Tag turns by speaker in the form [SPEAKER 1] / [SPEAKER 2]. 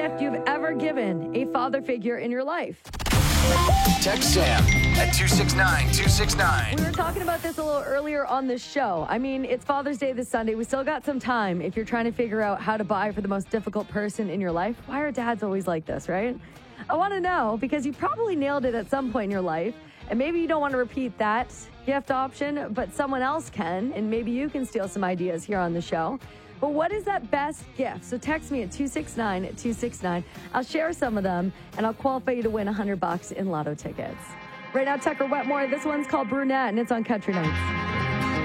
[SPEAKER 1] gift you've ever given a father figure in your life.
[SPEAKER 2] Text Sam at 269-269.
[SPEAKER 1] We were talking about this a little earlier on the show. I mean, it's Father's Day this Sunday. We still got some time if you're trying to figure out how to buy for the most difficult person in your life. Why are dads always like this, right? I want to know because you probably nailed it at some point in your life, and maybe you don't want to repeat that gift option, but someone else can, and maybe you can steal some ideas here on the show. But what is that best gift? So text me at 269-269. I'll share some of them, and I'll qualify you to win $100 in lotto tickets. Right now, Tucker Wetmore. This one's called Brunette, and it's on Country Nights.